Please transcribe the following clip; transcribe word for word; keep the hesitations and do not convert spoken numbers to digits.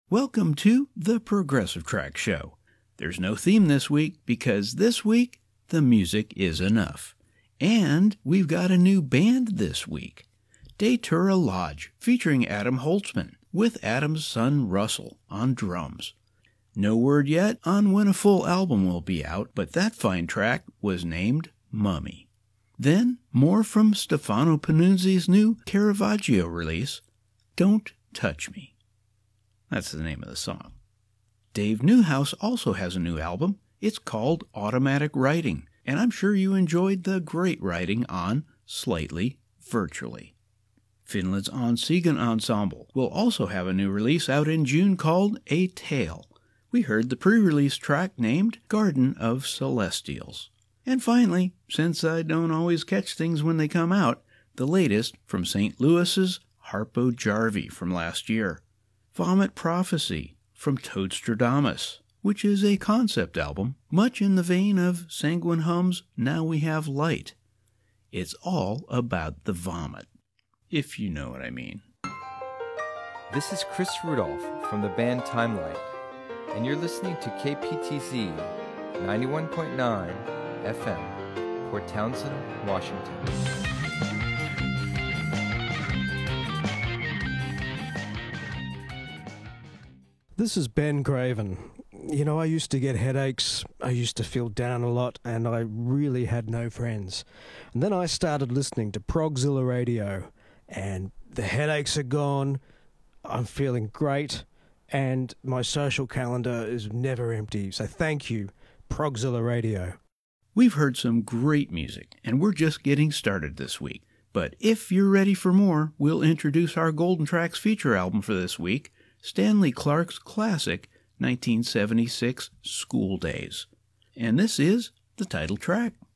Welcome to the Progressive Track Show. There's no theme this week because this week the music is enough. And we've got a new band this week, Datura Lodge, featuring Adam Holtzman, with Adam's son Russell on drums. No word yet on when a full album will be out, but that fine track was named Mummy. Then, more from Stefano Panunzi's new Caravaggio release, Don't Touch Me. That's the name of the song. Dave Newhouse also has a new album. It's called Automatic Writing, and I'm sure you enjoyed the great writing on Slightly Virtually. Finland's Onsigan Ensemble will also have a new release out in June called A Tale. We heard the pre-release track named Garden of Celestials. And finally, since I don't always catch things when they come out, the latest from Saint Louis's Harpo Jarvi from last year. Vomit Prophecy from Toadstradamus, which is a concept album, much in the vein of Sanguine Hum's Now We Have Light. It's all about the vomit, if you know what I mean. This is Chris Rudolph from the band Timelight, and you're listening to K P T Z ninety-one point nine F M, Port Townsend, Washington. This is Ben Graven. You know, I used to get headaches, I used to feel down a lot, and I really had no friends. And then I started listening to Progzilla Radio, and the headaches are gone, I'm feeling great, and my social calendar is never empty. So thank you, Progzilla Radio. We've heard some great music, and we're just getting started this week. But if you're ready for more, we'll introduce our Golden Tracks feature album for this week, Stanley Clarke's classic nineteen seventy-six School Days. And this is the title track.